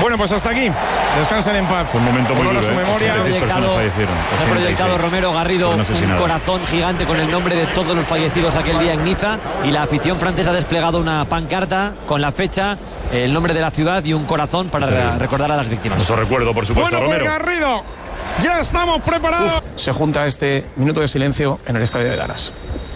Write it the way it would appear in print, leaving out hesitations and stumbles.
Bueno, pues hasta aquí. Descansen en paz. Fue un momento muy duro. Su memoria. Se ha proyectado Romero Garrido un corazón gigante con el nombre de todos los fallecidos aquel día en Niza, y la afición francesa ha desplegado una pancarta con la fecha, el nombre de la ciudad y un corazón para recordar a las víctimas. Eso recuerdo, por supuesto, bueno, Romero. Pues Garrido, ya estamos preparados. Se junta este minuto de silencio en el estadio de Dallas.